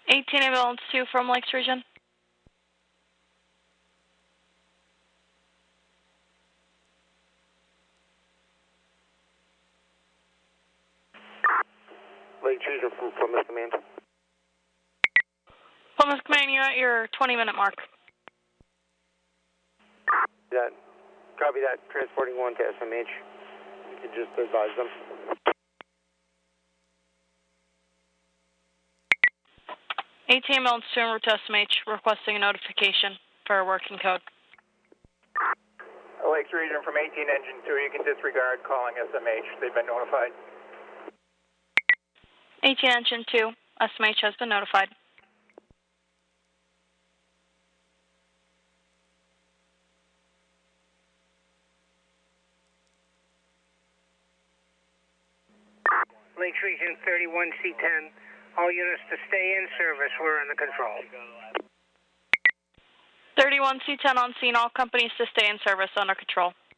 18 ambulance 2 from Lakes Region. Lakes Region from Plymouth Command. Plymouth Command, you're at your 20-minute mark. That, copy that. Transporting 1 to SMH. You can just advise them. 18 ambulance 2 en route to SMH, requesting a notification for a working code. Lakes Region from 18 Engine 2, you can disregard calling SMH. They've been notified. 18 Engine 2, SMH has been notified. Lakes Region 31C10, all units to stay in service. We're under control. 31C10 on scene, all companies to stay in service under control.